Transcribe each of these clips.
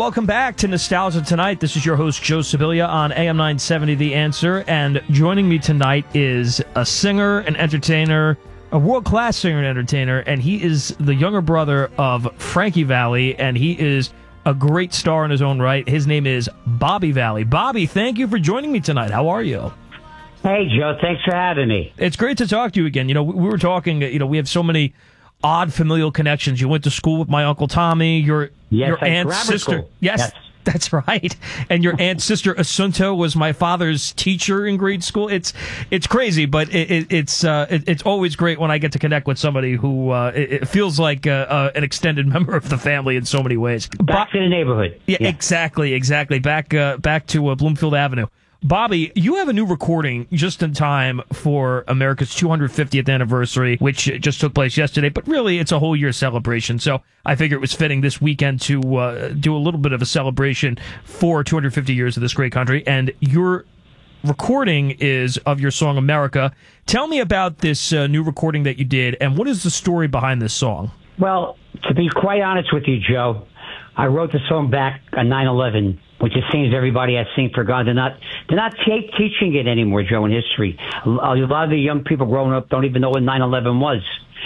welcome back to Nostalgia Tonight. This is your host, Joe Sibilia, on AM 970 The Answer. And joining me tonight is a singer, an entertainer, a world-class singer and entertainer, and he is the younger brother of Frankie Valli, and he is a great star in his own right. His name is Bobby Valli. Bobby, thank you for joining me tonight. How are you? Hey, Joe. Thanks for having me. It's great to talk to you again. You know, we were talking, we have so many odd familial connections. You went to school with my Uncle Tommy, your aunt's sister. School. Yes, that's right. And your aunt's sister, Asunta, was my father's teacher in grade school. It's crazy, but it's always great when I get to connect with somebody who it feels like an extended member of the family in so many ways. Back to the neighborhood. Yeah. Exactly. Back to Bloomfield Avenue. Bobby, you have a new recording just in time for America's 250th anniversary, which just took place yesterday, but really it's a whole year celebration. So I figure it was fitting this weekend to do a little bit of a celebration for 250 years of this great country. And your recording is of your song America. Tell me about this new recording that you did, and what is the story behind this song? Well, to be quite honest with you, Joe, I wrote the song back on 9/11, which it seems everybody has seen forgotten. They're not teaching it anymore, Joe, in history. A lot of the young people growing up don't even know what 9/11 was.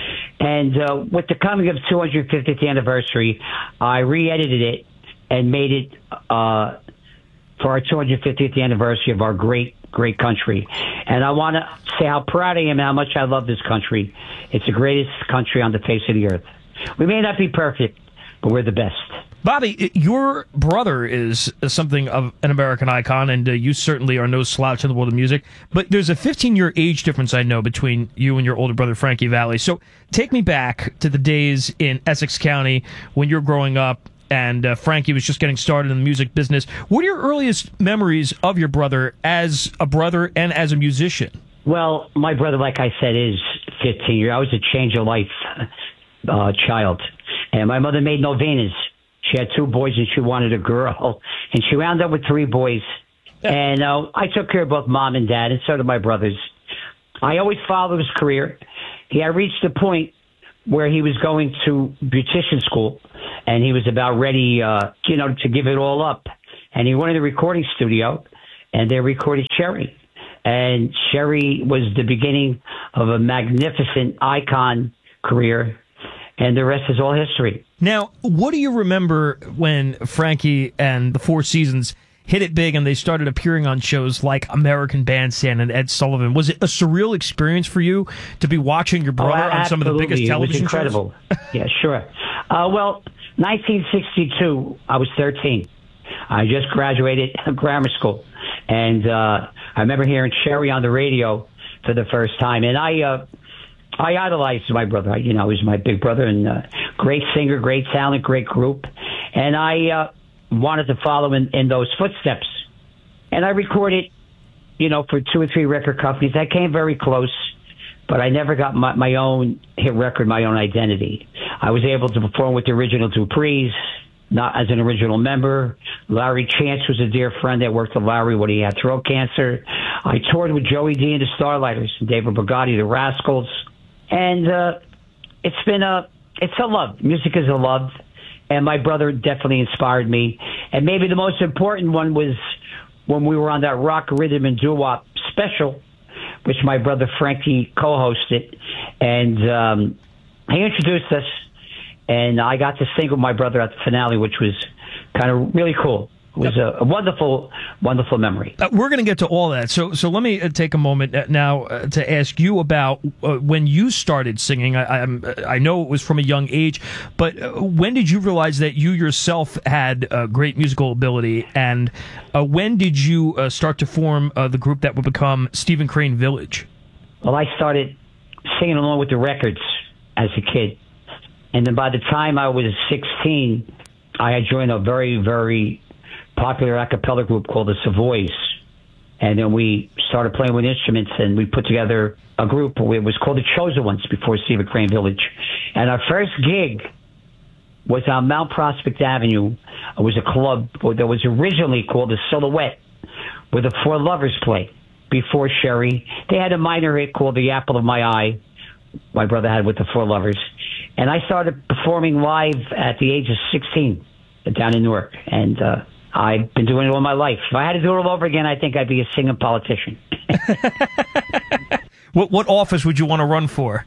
And with the coming of 250th anniversary, I re-edited it and made it for our 250th anniversary of our great country. And I want to say how proud I am and how much I love this country. It's the greatest country on the face of the earth. We may not be perfect, but we're the best. Bobby, your brother is something of an American icon, and you certainly are no slouch in the world of music. But there's a 15-year age difference, I know, between you and your older brother, Frankie Valli. So take me back to the days in Essex County when you were growing up, and Frankie was just getting started in the music business. What are your earliest memories of your brother as a brother and as a musician? Well, my brother, like I said, is 15 years. I was a change of life child. And my mother made novenas. She had 2 boys and she wanted a girl. And she wound up with 3 boys. And I took care of both mom and dad, and so did my brothers. I always followed his career. He had reached a point where he was going to beautician school, and he was about ready, to give it all up. And he went in the recording studio, and they recorded Sherry. And Sherry was the beginning of a magnificent icon career. And the rest is all history. Now, what do you remember when Frankie and the Four Seasons hit it big and they started appearing on shows like American Bandstand and Ed Sullivan? Was it a surreal experience for you to be watching your brother on some of the biggest television shows? It was incredible. Yeah, sure. 1962, I was 13. I just graduated grammar school. And I remember hearing Sherry on the radio for the first time. And I idolized my brother. He was my big brother, and great singer, great talent, great group. And I wanted to follow in those footsteps. And I recorded, for 2 or 3 record companies. I came very close, but I never got my own hit record, my own identity. I was able to perform with the original Duprees, not as an original member. Larry Chance was a dear friend that worked with Larry when he had throat cancer. I toured with Joey D and the Starlighters, David Bugatti, the Rascals. And it's a love. Music is a love. And my brother definitely inspired me. And maybe the most important one was when we were on that rock, rhythm, and doo-wop special, which my brother Frankie co-hosted. And he introduced us, and I got to sing with my brother at the finale, which was kind of really cool. It was a wonderful, wonderful memory. We're going to get to all that. So let me take a moment now to ask you about when you started singing. I know it was from a young age, but when did you realize that you yourself had great musical ability? And when did you start to form the group that would become Stephen Crane Village? Well, I started singing along with the records as a kid. And then by the time I was 16, I had joined a very, very popular a cappella group called the Savoys. And then we started playing with instruments, and we put together a group. It was called the Chosen Ones before Stephen Crane Village. And our first gig was on Mount Prospect Avenue. It was a club that was originally called the Silhouette, where the Four Lovers played before Sherry. They had a minor hit called The Apple of My Eye, my brother had with the Four Lovers. And I started performing live at the age of 16. down in Newark, and I've been doing it all my life. If I had to do it all over again, I think I'd be a singing politician. What office would you want to run for?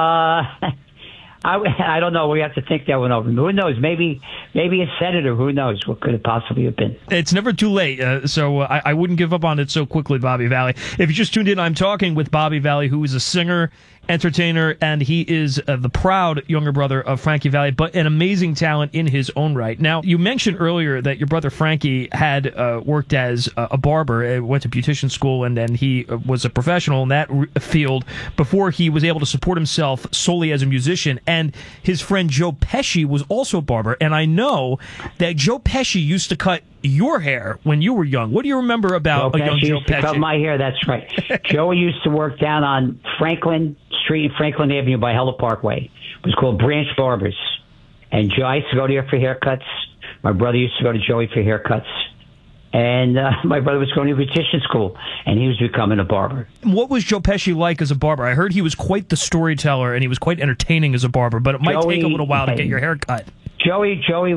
I don't know. We have to think that one over. Who knows? Maybe a senator. Who knows? What could it possibly have been? It's never too late, so I wouldn't give up on it so quickly, Bobby Valley. If you just tuned in, I'm talking with Bobby Valley, who is a singer, entertainer, and he is the proud younger brother of Frankie Valli, but an amazing talent in his own right. Now, you mentioned earlier that your brother Frankie had worked as a barber, went to beautician school, and then he was a professional in that field before he was able to support himself solely as a musician. And his friend Joe Pesci was also a barber, and I know that Joe Pesci used to cut your hair when you were young. What do you remember about young Joe used to Pesci? cut my hair, that's right. Joey used to work down on Franklin Street and Franklin Avenue by Hella Parkway. It was called Branch Barbers. And I used to go there for haircuts. My brother used to go to Joey for haircuts. And my brother was going to beautician school, and he was becoming a barber. What was Joe Pesci like as a barber? I heard he was quite the storyteller, and he was quite entertaining as a barber, but it might take a little while to get your hair cut. Joey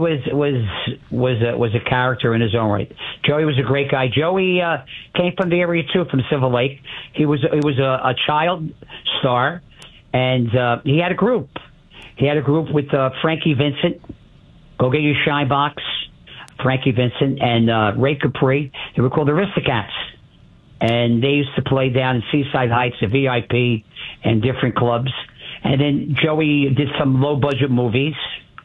was a character in his own right. Joey was a great guy. Joey came from the area too, from Silver Lake. He was a child star, and he had a group. He had a group with Frankie Vincent. Go get your shine box. Frankie Vincent and Ray Capri. They were called Aristocats, and they used to play down in Seaside Heights, the VIP, and different clubs. And then Joey did some low budget movies.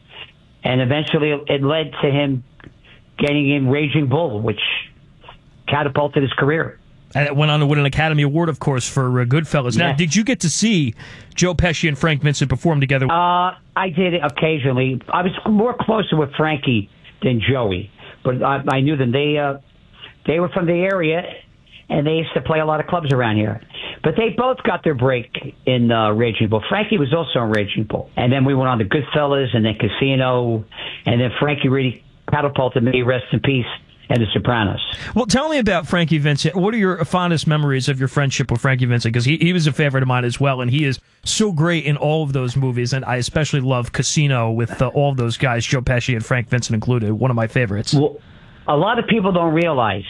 And eventually it led to him getting in Raging Bull, which catapulted his career. And it went on to win an Academy Award, of course, for Goodfellas. Now, did you get to see Joe Pesci and Frank Vincent perform together? I did occasionally. I was more closer with Frankie than Joey, but I knew them. They were from the area, and they used to play a lot of clubs around here. But they both got their break in Raging Bull. Frankie was also in Raging Bull. And then we went on to Goodfellas and then Casino. And then Frankie really catapulted me, rest in peace, and The Sopranos. Well, tell me about Frankie Vincent. What are your fondest memories of your friendship with Frankie Vincent? Because he was a favorite of mine as well, and he is so great in all of those movies. And I especially love Casino with all of those guys, Joe Pesci and Frank Vincent included. One of my favorites. Well, a lot of people don't realize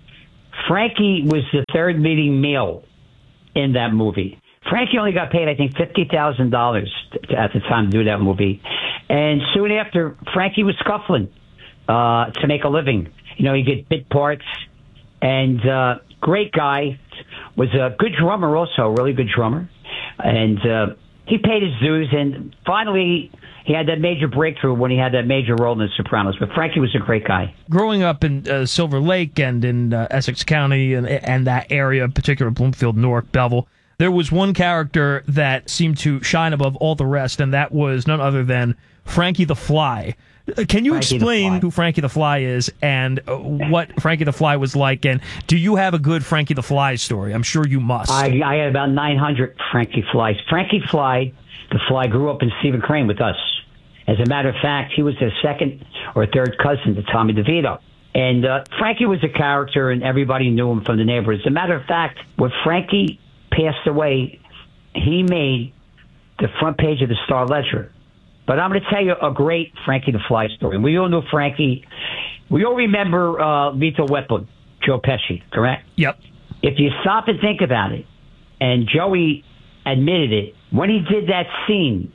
Frankie was the third leading male in that movie. Frankie only got paid, I think, $50,000 at the time to do that movie. And soon after, Frankie was scuffling to make a living. You know, you get bit parts. And great guy. Was a good drummer also, a really good drummer. And he paid his dues. And finally, he had that major breakthrough when he had that major role in The Sopranos. But Frankie was a great guy. Growing up in Silver Lake and in Essex County and that area, in particular Bloomfield, Newark, Belleville, there was one character that seemed to shine above all the rest, and that was none other than Frankie the Fly. Can you explain who Frankie the Fly is and what Frankie the Fly was like? And do you have a good Frankie the Fly story? I'm sure you must. I had about 900 Frankie Flies. Frankie Fly, the Fly, grew up in Stephen Crane with us. As a matter of fact, he was his second or third cousin to Tommy DeVito. And Frankie was a character, and everybody knew him from the neighborhood. As a matter of fact, when Frankie passed away, he made the front page of the Star Ledger. But I'm going to tell you a great Frankie the Fly story. We all knew Frankie. We all remember Lethal Weapon, Joe Pesci, correct? Yep. If you stop and think about it, and Joey admitted it, when he did that scene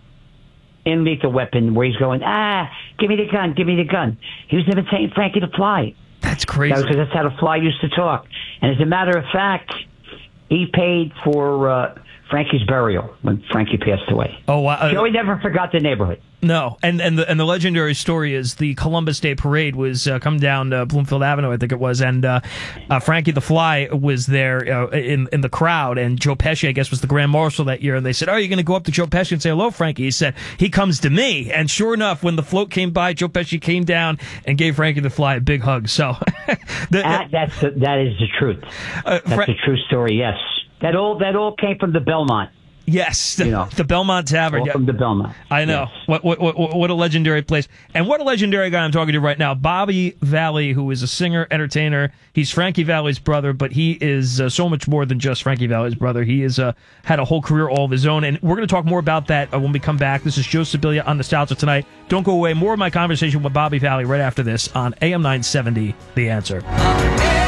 in Lethal Weapon where he's going, give me the gun, give me the gun, he was imitating Frankie the Fly. That's crazy. That was because that's how the Fly used to talk. And as a matter of fact, he paid for Frankie's burial when Frankie passed away. Oh, wow. Joey never forgot the neighborhood. No, and the legendary story is the Columbus Day Parade was coming down Bloomfield Avenue, I think it was, and Frankie the Fly was there in the crowd, and Joe Pesci, I guess, was the Grand Marshal that year, and they said, "Oh, you're going to go up to Joe Pesci and say hello, Frankie?" He said, "He comes to me," and sure enough, when the float came by, Joe Pesci came down and gave Frankie the Fly a big hug. So that is the truth. That's a true story. Yes, that all came from the Belmont. Yes, You know, the Belmont Tavern. Welcome to Belmont. I know. Yes. What a legendary place. And what a legendary guy I'm talking to right now. Bobby Valli, who is a singer, entertainer. He's Frankie Valli's brother, but he is so much more than just Frankie Valli's brother. He has had a whole career all of his own. And we're going to talk more about that when we come back. This is Joe Sibilia on Nostalgia Tonight. Don't go away. More of my conversation with Bobby Valli right after this on AM 970, The Answer.